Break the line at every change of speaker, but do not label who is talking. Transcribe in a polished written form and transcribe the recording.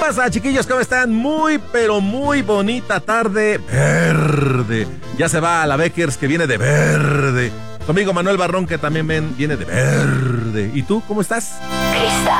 pasa, chiquillos? ¿Cómo están? Muy, pero muy bonita tarde verde. Ya se va a la Beckers, que viene de verde. Tu amigo Manuel Barrón, que también viene de verde. ¿Y tú, cómo estás?